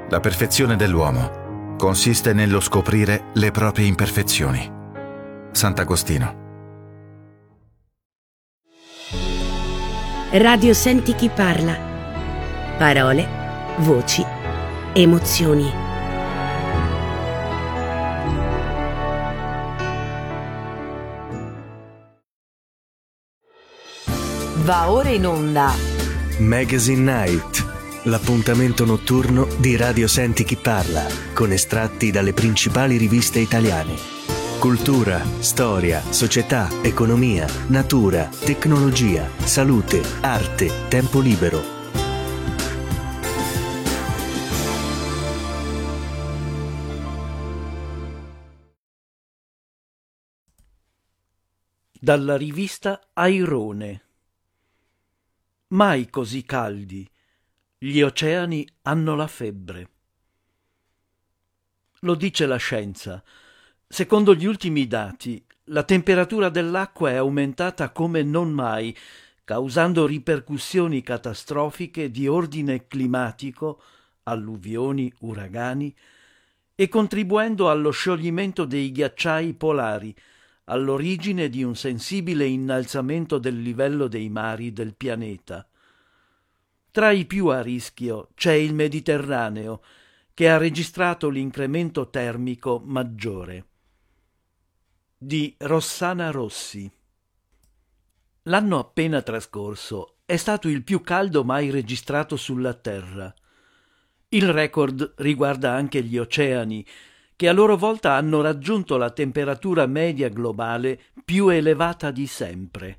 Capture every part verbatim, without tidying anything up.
La perfezione dell'uomo consiste nello scoprire le proprie imperfezioni. Sant'Agostino. Radio Senti chi parla. Parole, voci, emozioni. Va ora in onda Magazine Night, l'appuntamento notturno di Radio Senti chi parla, con estratti dalle principali riviste italiane. Cultura, storia, società, economia, natura, tecnologia, salute, arte, tempo libero. Dalla rivista Airone. Mai così caldi. Gli oceani hanno la febbre. Lo dice la scienza. Secondo gli ultimi dati, la temperatura dell'acqua è aumentata come non mai, causando ripercussioni catastrofiche di ordine climatico, alluvioni, uragani, e contribuendo allo scioglimento dei ghiacciai polari, all'origine di un sensibile innalzamento del livello dei mari del pianeta. Tra i più a rischio c'è il Mediterraneo, che ha registrato l'incremento termico maggiore. Di Rossana Rossi. L'anno appena trascorso è stato il più caldo mai registrato sulla Terra. Il record riguarda anche gli oceani, che a loro volta hanno raggiunto la temperatura media globale più elevata di sempre.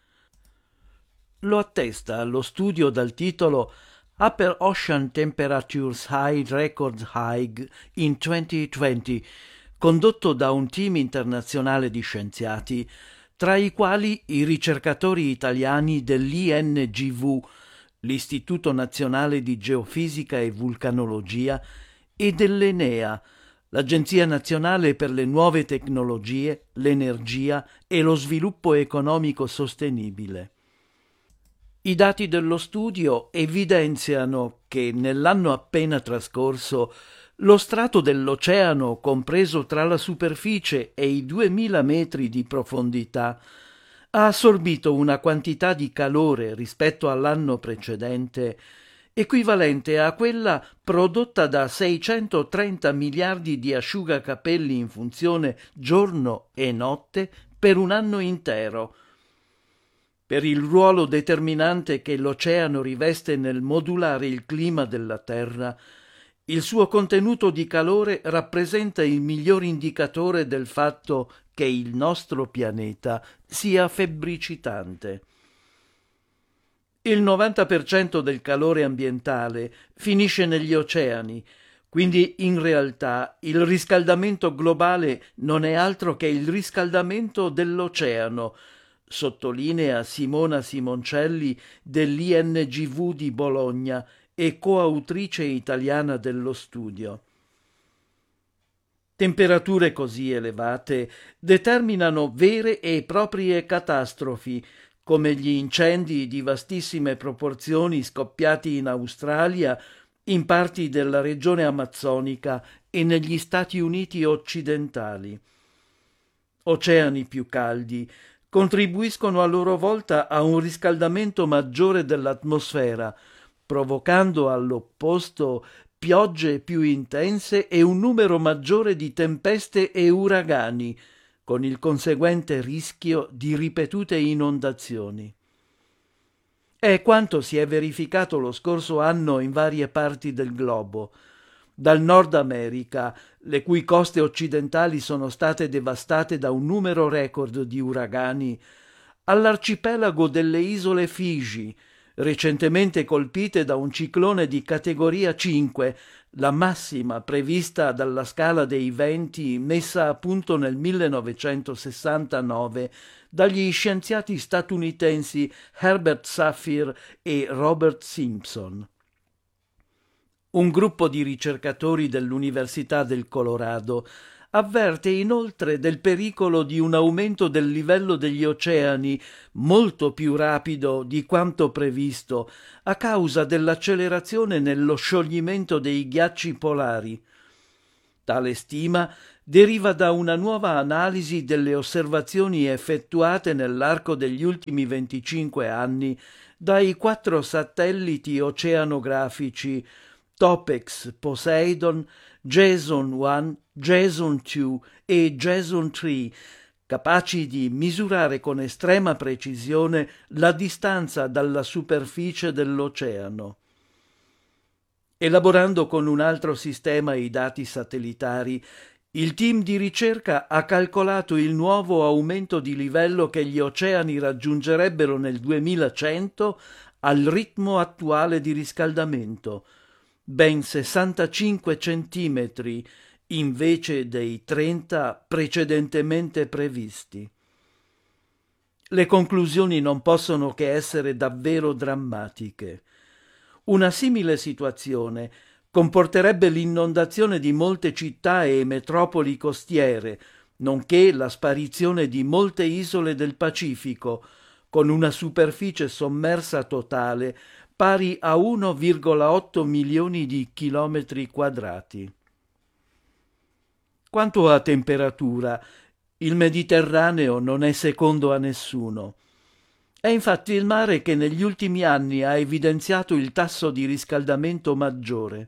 Lo attesta lo studio dal titolo Upper Ocean Temperatures High Record High in duemilaventi, condotto da un team internazionale di scienziati, tra i quali i ricercatori italiani dell'I N G V, l'Istituto Nazionale di Geofisica e Vulcanologia, e dell'Enea, l'Agenzia Nazionale per le Nuove Tecnologie, l'Energia e lo Sviluppo Economico Sostenibile. I dati dello studio evidenziano che nell'anno appena trascorso lo strato dell'oceano compreso tra la superficie e i duemila metri di profondità ha assorbito una quantità di calore rispetto all'anno precedente equivalente a quella prodotta da seicentotrenta miliardi di asciugacapelli in funzione giorno e notte per un anno intero. Per il ruolo determinante che l'oceano riveste nel modulare il clima della Terra, il suo contenuto di calore rappresenta il miglior indicatore del fatto che il nostro pianeta sia febbricitante. Il novanta per cento del calore ambientale finisce negli oceani, quindi in realtà il riscaldamento globale non è altro che il riscaldamento dell'oceano, sottolinea Simona Simoncelli dell'I N G V di Bologna e coautrice italiana dello studio. Temperature così elevate determinano vere e proprie catastrofi, come gli incendi di vastissime proporzioni scoppiati in Australia, in parti della regione amazzonica e negli Stati Uniti occidentali. Oceani più caldi contribuiscono a loro volta a un riscaldamento maggiore dell'atmosfera, provocando all'opposto piogge più intense e un numero maggiore di tempeste e uragani, con il conseguente rischio di ripetute inondazioni. È quanto si è verificato lo scorso anno in varie parti del globo, dal Nord America, le cui coste occidentali sono state devastate da un numero record di uragani, all'arcipelago delle isole Figi, recentemente colpite da un ciclone di categoria cinque, la massima prevista dalla scala dei venti messa a punto nel millenovecentosessantanove dagli scienziati statunitensi Herbert Saffir e Robert Simpson. Un gruppo di ricercatori dell'Università del Colorado avverte inoltre del pericolo di un aumento del livello degli oceani molto più rapido di quanto previsto a causa dell'accelerazione nello scioglimento dei ghiacci polari. Tale stima deriva da una nuova analisi delle osservazioni effettuate nell'arco degli ultimi venticinque anni dai quattro satelliti oceanografici Topex Poseidon, Jason uno, Jason due e Jason tre, capaci di misurare con estrema precisione la distanza dalla superficie dell'oceano. Elaborando con un altro sistema i dati satellitari, il team di ricerca ha calcolato il nuovo aumento di livello che gli oceani raggiungerebbero nel duemilacento al ritmo attuale di riscaldamento, ben sessantacinque centimetri invece dei trenta precedentemente previsti. Le conclusioni non possono che essere davvero drammatiche. Una simile situazione comporterebbe l'inondazione di molte città e metropoli costiere, nonché la sparizione di molte isole del Pacifico, con una superficie sommersa totale pari a uno virgola otto milioni di chilometri quadrati. Quanto a temperatura, il Mediterraneo non è secondo a nessuno. È infatti il mare che negli ultimi anni ha evidenziato il tasso di riscaldamento maggiore.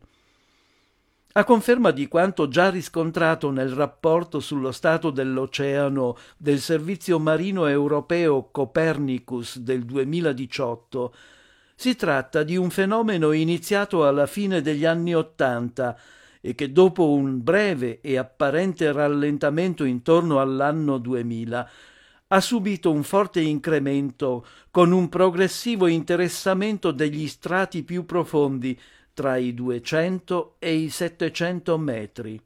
A conferma di quanto già riscontrato nel rapporto sullo stato dell'oceano del Servizio Marino Europeo Copernicus del duemiladiciotto, si tratta di un fenomeno iniziato alla fine degli anni Ottanta e che dopo un breve e apparente rallentamento intorno all'anno duemila ha subito un forte incremento con un progressivo interessamento degli strati più profondi tra i duecento e i settecento metri.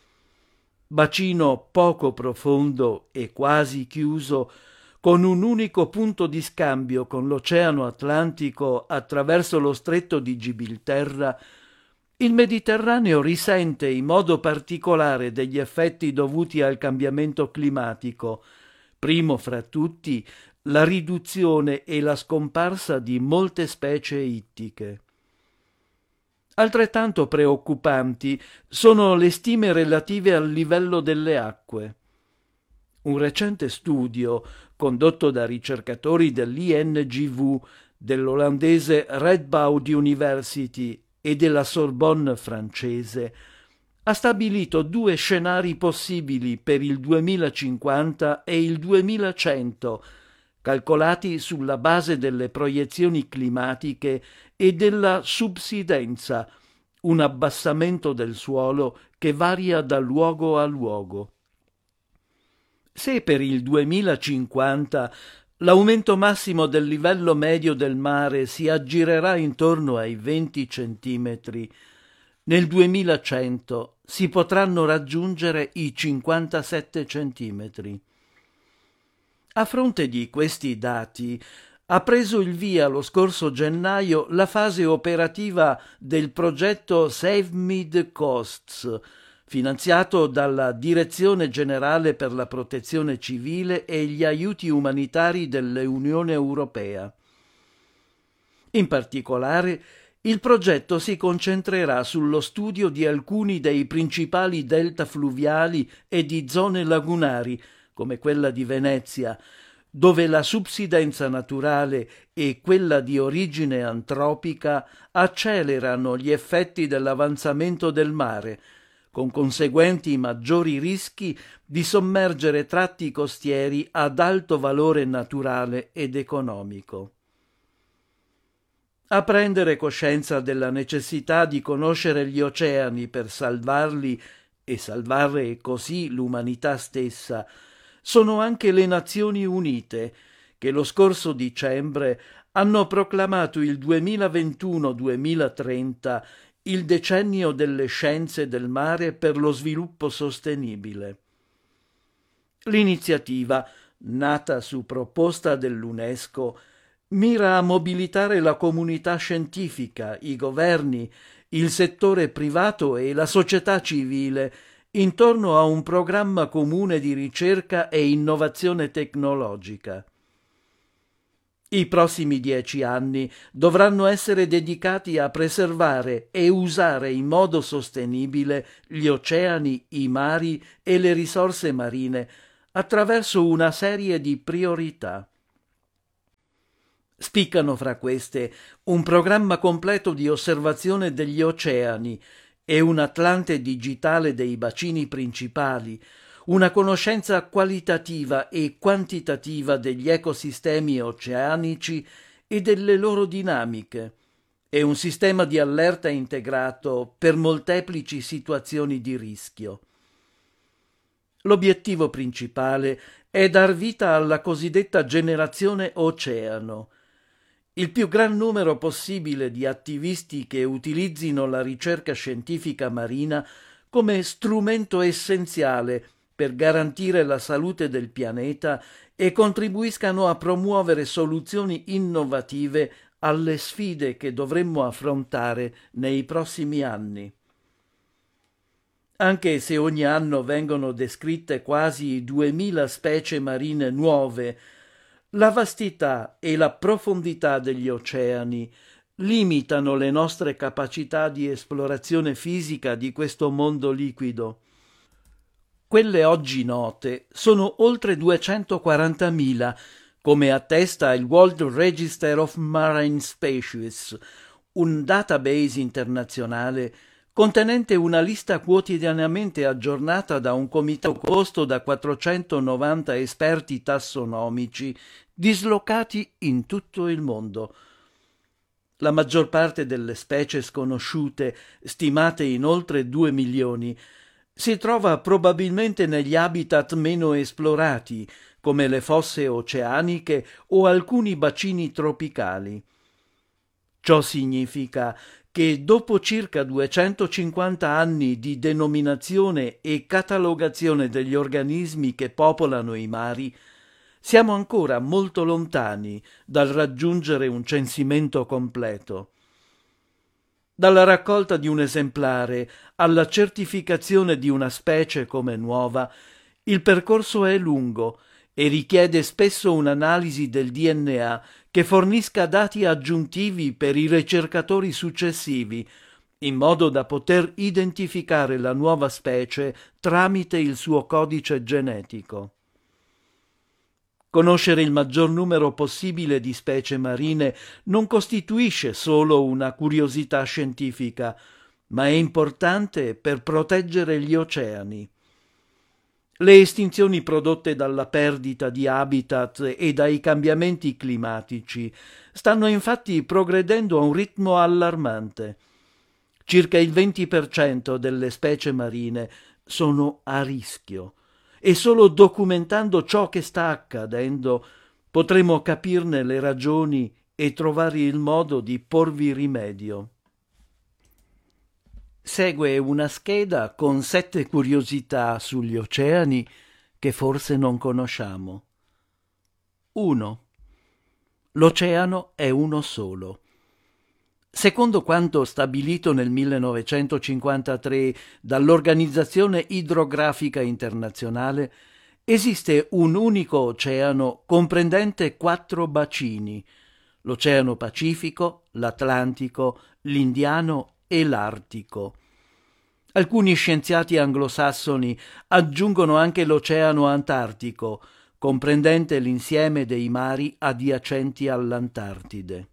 Bacino poco profondo e quasi chiuso, con un unico punto di scambio con l'Oceano Atlantico attraverso lo Stretto di Gibilterra, il Mediterraneo risente in modo particolare degli effetti dovuti al cambiamento climatico, primo fra tutti la riduzione e la scomparsa di molte specie ittiche. Altrettanto preoccupanti sono le stime relative al livello delle acque. Un recente studio, condotto da ricercatori dell'I N G V, dell'olandese Radboud University e della Sorbonne francese, ha stabilito due scenari possibili per il duemilacinquanta e il duemilacento, calcolati sulla base delle proiezioni climatiche e della subsidenza, un abbassamento del suolo che varia da luogo a luogo. Se per il duemilacinquanta l'aumento massimo del livello medio del mare si aggirerà intorno ai venti centimetri, nel duemilacento si potranno raggiungere i cinquantasette centimetri. A fronte di questi dati ha preso il via lo scorso gennaio la fase operativa del progetto Save Mid-Coasts, finanziato dalla Direzione Generale per la Protezione Civile e gli Aiuti Umanitari dell'Unione Europea. In particolare, il progetto si concentrerà sullo studio di alcuni dei principali delta fluviali e di zone lagunari, come quella di Venezia, dove la subsidenza naturale e quella di origine antropica accelerano gli effetti dell'avanzamento del mare, con conseguenti maggiori rischi di sommergere tratti costieri ad alto valore naturale ed economico. A prendere coscienza della necessità di conoscere gli oceani per salvarli e salvare così l'umanità stessa sono anche le Nazioni Unite, che lo scorso dicembre hanno proclamato il duemilaventuno duemilatrenta il decennio delle scienze del mare per lo sviluppo sostenibile. L'iniziativa, nata su proposta dell'UNESCO, mira a mobilitare la comunità scientifica, i governi, il settore privato e la società civile intorno a un programma comune di ricerca e innovazione tecnologica. I prossimi dieci anni dovranno essere dedicati a preservare e usare in modo sostenibile gli oceani, i mari e le risorse marine attraverso una serie di priorità. Spiccano fra queste un programma completo di osservazione degli oceani e un Atlante digitale dei bacini principali, una conoscenza qualitativa e quantitativa degli ecosistemi oceanici e delle loro dinamiche, e un sistema di allerta integrato per molteplici situazioni di rischio. L'obiettivo principale è dar vita alla cosiddetta generazione oceano, il più gran numero possibile di attivisti che utilizzino la ricerca scientifica marina come strumento essenziale per garantire la salute del pianeta e contribuiscano a promuovere soluzioni innovative alle sfide che dovremmo affrontare nei prossimi anni. Anche se ogni anno vengono descritte quasi duemila specie marine nuove, la vastità e la profondità degli oceani limitano le nostre capacità di esplorazione fisica di questo mondo liquido. Quelle oggi note sono oltre duecentoquarantamila, come attesta il World Register of Marine Species, un database internazionale contenente una lista quotidianamente aggiornata da un comitato composto da quattrocentonovanta esperti tassonomici dislocati in tutto il mondo. La maggior parte delle specie sconosciute, stimate in oltre due milioni, si trova probabilmente negli habitat meno esplorati, come le fosse oceaniche o alcuni bacini tropicali. Ciò significa che dopo circa duecentocinquanta anni di denominazione e catalogazione degli organismi che popolano i mari, siamo ancora molto lontani dal raggiungere un censimento completo. Dalla raccolta di un esemplare alla certificazione di una specie come nuova, il percorso è lungo e richiede spesso un'analisi del D N A che fornisca dati aggiuntivi per i ricercatori successivi, in modo da poter identificare la nuova specie tramite il suo codice genetico. Conoscere il maggior numero possibile di specie marine non costituisce solo una curiosità scientifica, ma è importante per proteggere gli oceani. Le estinzioni prodotte dalla perdita di habitat e dai cambiamenti climatici stanno infatti progredendo a un ritmo allarmante. Circa il venti per cento delle specie marine sono a rischio e solo documentando ciò che sta accadendo potremo capirne le ragioni e trovare il modo di porvi rimedio. Segue una scheda con sette curiosità sugli oceani che forse non conosciamo. uno. L'oceano è uno solo. Secondo quanto stabilito nel millenovecentocinquantatré dall'Organizzazione Idrografica Internazionale, esiste un unico oceano comprendente quattro bacini: l'Oceano Pacifico, l'Atlantico, l'Indiano e l'Artico. Alcuni scienziati anglosassoni aggiungono anche l'Oceano Antartico, comprendente l'insieme dei mari adiacenti all'Antartide.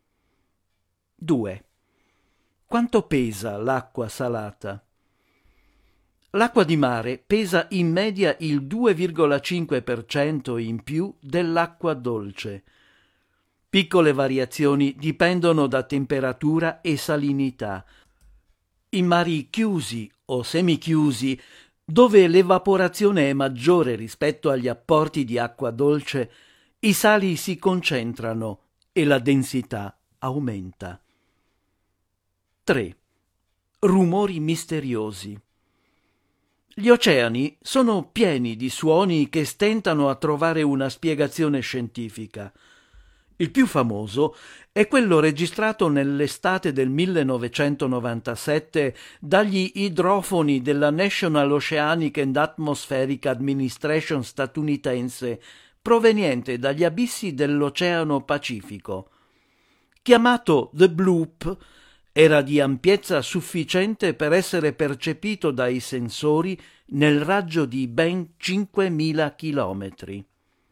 due. Quanto pesa l'acqua salata? L'acqua di mare pesa in media il due virgola cinque per cento in più dell'acqua dolce. Piccole variazioni dipendono da temperatura e salinità. In mari chiusi o semichiusi, dove l'evaporazione è maggiore rispetto agli apporti di acqua dolce, i sali si concentrano e la densità aumenta. tre. Rumori misteriosi. Gli oceani sono pieni di suoni che stentano a trovare una spiegazione scientifica. Il più famoso è quello registrato nell'estate del millenovecentonovantasette dagli idrofoni della National Oceanic and Atmospheric Administration statunitense, proveniente dagli abissi dell'Oceano Pacifico. Chiamato The Bloop, era di ampiezza sufficiente per essere percepito dai sensori nel raggio di ben cinquemila chilometri.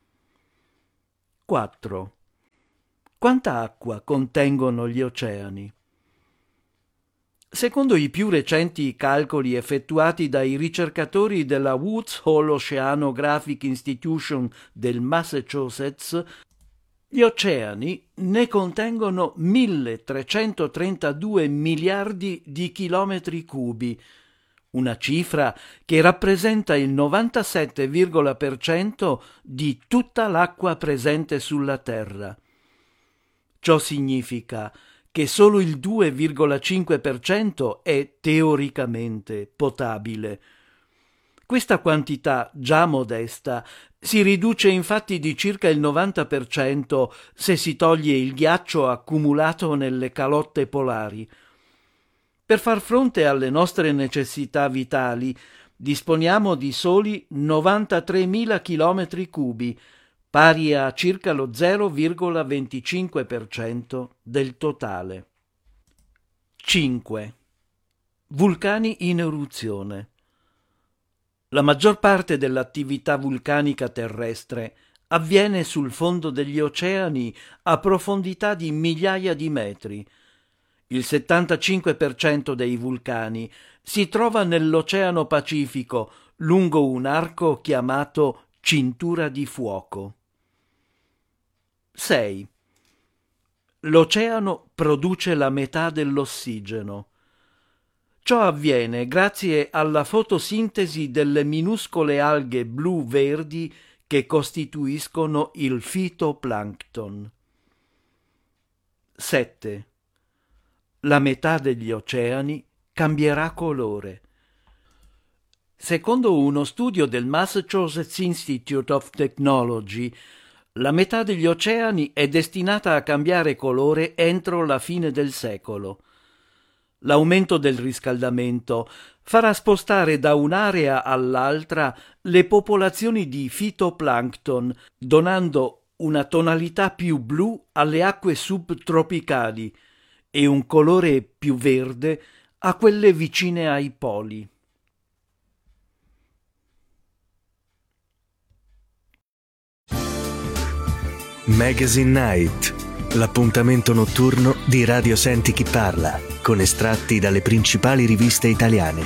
quattro. Quanta acqua contengono gli oceani? Secondo i più recenti calcoli effettuati dai ricercatori della Woods Hole Oceanographic Institution del Massachusetts, gli oceani ne contengono milletrecentotrentadue miliardi di chilometri cubi, una cifra che rappresenta il novantasette virgola per cento di tutta l'acqua presente sulla Terra. Ciò significa che solo il due virgola cinque per cento è teoricamente potabile. Questa quantità, già modesta, si riduce infatti di circa il novanta per cento se si toglie il ghiaccio accumulato nelle calotte polari. Per far fronte alle nostre necessità vitali disponiamo di soli novantatremila chilometri cubi, pari a circa lo zero virgola venticinque per cento del totale. cinque. Vulcani in eruzione. La maggior parte dell'attività vulcanica terrestre avviene sul fondo degli oceani a profondità di migliaia di metri. Il settantacinque per cento dei vulcani si trova nell'Oceano Pacifico, lungo un arco chiamato cintura di fuoco. sei. L'oceano produce la metà dell'ossigeno. Ciò avviene grazie alla fotosintesi delle minuscole alghe blu-verdi che costituiscono il fitoplancton. sette. La metà degli oceani cambierà colore. Secondo uno studio del Massachusetts Institute of Technology, la metà degli oceani è destinata a cambiare colore entro la fine del secolo. L'aumento del riscaldamento farà spostare da un'area all'altra le popolazioni di fitoplancton, donando una tonalità più blu alle acque subtropicali e un colore più verde a quelle vicine ai poli. Magazine Night, l'appuntamento notturno di Radio Senti Chi Parla, con estratti dalle principali riviste italiane.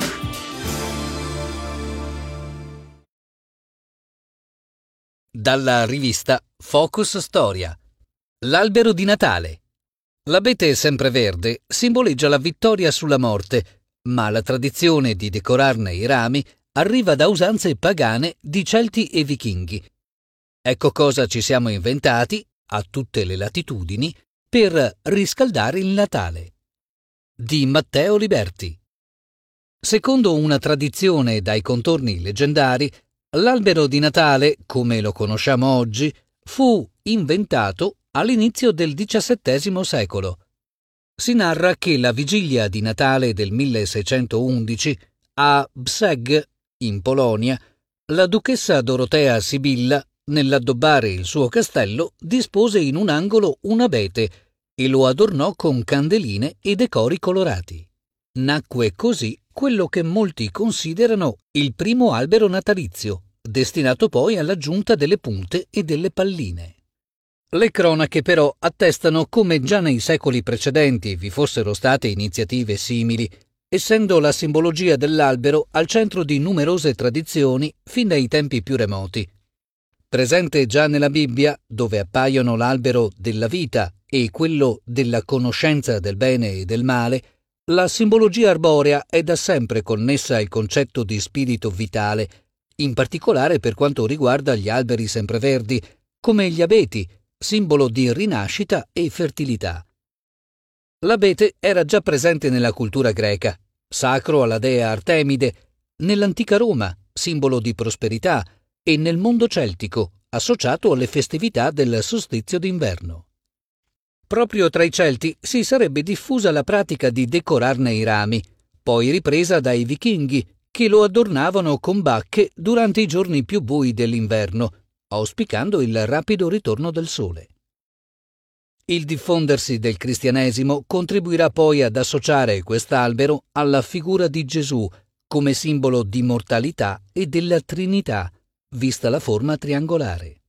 Dalla rivista Focus Storia. L'albero di Natale. L'abete sempreverde simboleggia la vittoria sulla morte, ma la tradizione di decorarne i rami arriva da usanze pagane di Celti e Vichinghi. Ecco cosa ci siamo inventati, a tutte le latitudini, per riscaldare il Natale. Di Matteo Liberti. Secondo una tradizione dai contorni leggendari, l'albero di Natale, come lo conosciamo oggi, fu inventato all'inizio del diciassettesimo secolo. Si narra che la vigilia di Natale del milleseicentoundici, a Bzeg, in Polonia, la duchessa Dorotea Sibilla, nell'addobbare il suo castello, dispose in un angolo un abete e lo adornò con candeline e decori colorati. Nacque così quello che molti considerano il primo albero natalizio, destinato poi all'aggiunta delle punte e delle palline. Le cronache però attestano come già nei secoli precedenti vi fossero state iniziative simili, essendo la simbologia dell'albero al centro di numerose tradizioni fin dai tempi più remoti. Presente già nella Bibbia, dove appaiono l'albero della vita e quello della conoscenza del bene e del male, la simbologia arborea è da sempre connessa al concetto di spirito vitale, in particolare per quanto riguarda gli alberi sempreverdi, come gli abeti, simbolo di rinascita e fertilità. L'abete era già presente nella cultura greca, sacro alla dea Artemide, nell'antica Roma, simbolo di prosperità, e nel mondo celtico, associato alle festività del solstizio d'inverno. Proprio tra i Celti si sarebbe diffusa la pratica di decorarne i rami, poi ripresa dai vichinghi, che lo adornavano con bacche durante i giorni più bui dell'inverno, auspicando il rapido ritorno del sole. Il diffondersi del cristianesimo contribuirà poi ad associare quest'albero alla figura di Gesù come simbolo di immortalità e della Trinità, vista la forma triangolare.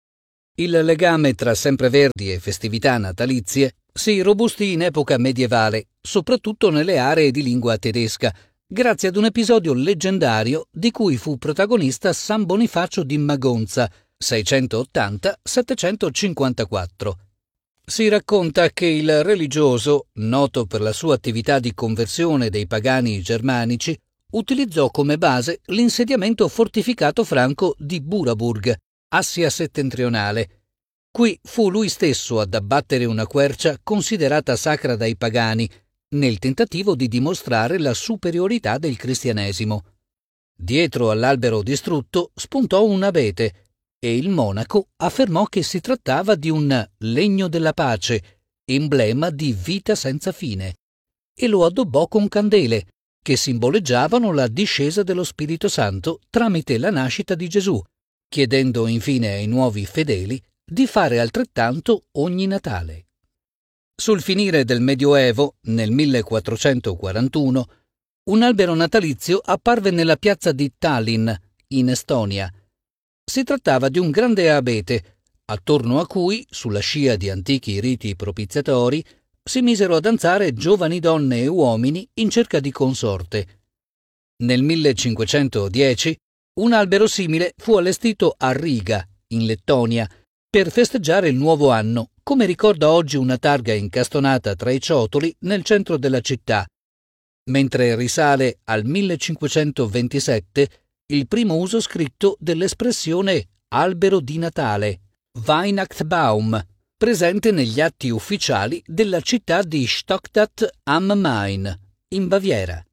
Il legame tra sempreverdi e festività natalizie si robustì in epoca medievale, soprattutto nelle aree di lingua tedesca, grazie ad un episodio leggendario di cui fu protagonista San Bonifacio di Magonza, seicentottanta settecentocinquantaquattro. Si racconta che il religioso, noto per la sua attività di conversione dei pagani germanici, utilizzò come base l'insediamento fortificato franco di Buraburg, Assia settentrionale. Qui fu lui stesso ad abbattere una quercia considerata sacra dai pagani, nel tentativo di dimostrare la superiorità del cristianesimo. Dietro all'albero distrutto spuntò un abete, e il monaco affermò che si trattava di un legno della pace, emblema di vita senza fine, e lo addobbò con candele, che simboleggiavano la discesa dello Spirito Santo tramite la nascita di Gesù, chiedendo infine ai nuovi fedeli di fare altrettanto ogni Natale. Sul finire del Medioevo, nel millequattrocentoquarantuno, un albero natalizio apparve nella piazza di Tallinn, in Estonia. Si trattava di un grande abete, attorno a cui, sulla scia di antichi riti propiziatori, si misero a danzare giovani donne e uomini in cerca di consorte. Nel millecinquecentodieci un albero simile fu allestito a Riga, in Lettonia, per festeggiare il nuovo anno, come ricorda oggi una targa incastonata tra i ciottoli nel centro della città, mentre risale al millecinquecentoventisette il primo uso scritto dell'espressione albero di Natale, Weihnachtsbaum, presente negli atti ufficiali della città di Stockstadt am Main, in Baviera.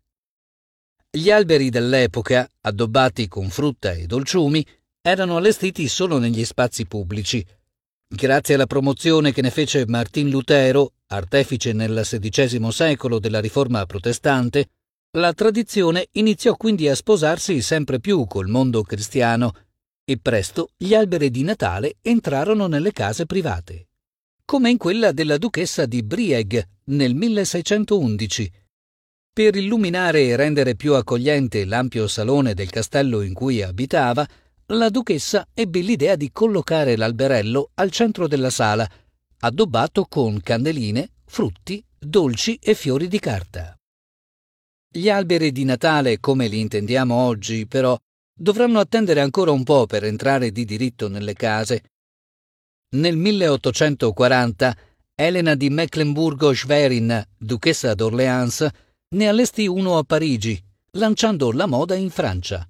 Gli alberi dell'epoca, addobbati con frutta e dolciumi, erano allestiti solo negli spazi pubblici. Grazie alla promozione che ne fece Martin Lutero, artefice nel sedicesimo secolo della Riforma protestante, la tradizione iniziò quindi a sposarsi sempre più col mondo cristiano e presto gli alberi di Natale entrarono nelle case private, come in quella della duchessa di Brieg nel milleseicentoundici. Per illuminare e rendere più accogliente l'ampio salone del castello in cui abitava, la duchessa ebbe l'idea di collocare l'alberello al centro della sala, addobbato con candeline, frutti, dolci e fiori di carta. Gli alberi di Natale, come li intendiamo oggi, però, dovranno attendere ancora un po' per entrare di diritto nelle case. Nel milleottocentoquaranta, Elena di Mecklenburgo-Schwerin, duchessa d'Orléans, ne allestì uno a Parigi, lanciando la moda in Francia.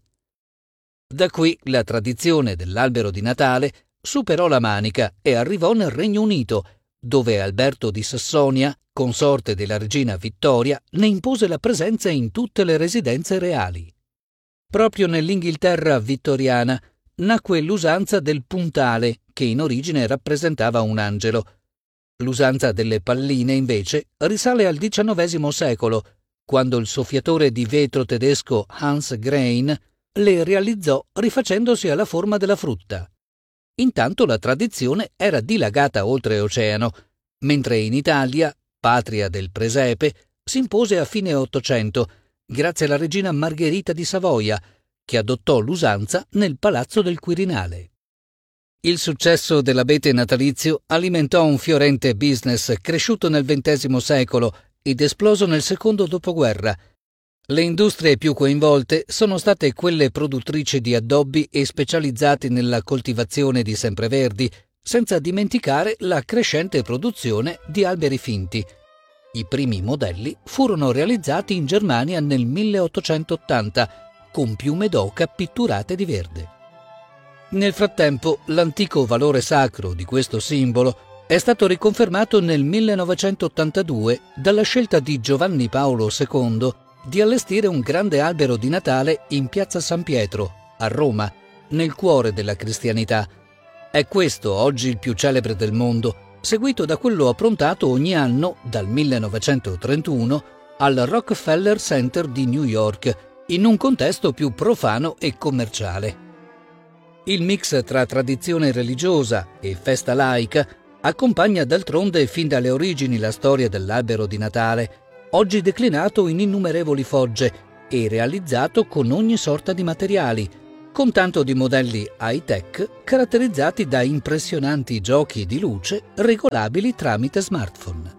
Da qui la tradizione dell'albero di Natale superò la Manica e arrivò nel Regno Unito, dove Alberto di Sassonia, consorte della regina Vittoria, ne impose la presenza in tutte le residenze reali. Proprio nell'Inghilterra vittoriana nacque l'usanza del puntale, che in origine rappresentava un angelo. L'usanza delle palline, invece, risale al diciannovesimo secolo, quando il soffiatore di vetro tedesco Hans Grein le realizzò rifacendosi alla forma della frutta. Intanto la tradizione era dilagata oltreoceano, mentre in Italia, patria del presepe, si impose a fine Ottocento, grazie alla regina Margherita di Savoia, che adottò l'usanza nel Palazzo del Quirinale. Il successo dell'abete natalizio alimentò un fiorente business cresciuto nel ventesimo secolo ed esploso nel secondo dopoguerra. Le industrie più coinvolte sono state quelle produttrici di addobbi e specializzati nella coltivazione di sempreverdi, senza dimenticare la crescente produzione di alberi finti. I primi modelli furono realizzati in Germania nel milleottocentottanta, con piume d'oca pitturate di verde. Nel frattempo, l'antico valore sacro di questo simbolo è stato riconfermato nel millenovecentottantadue dalla scelta di Giovanni Paolo secondo di allestire un grande albero di Natale in piazza San Pietro, a Roma, nel cuore della cristianità, È questo oggi il più celebre del mondo, seguito da quello approntato ogni anno dal millenovecentotrentuno al Rockefeller Center di New York, in un contesto più profano e commerciale. Il mix tra tradizione religiosa e festa laica accompagna d'altronde fin dalle origini la storia dell'albero di Natale, oggi declinato in innumerevoli fogge e realizzato con ogni sorta di materiali, con tanto di modelli high-tech caratterizzati da impressionanti giochi di luce regolabili tramite smartphone.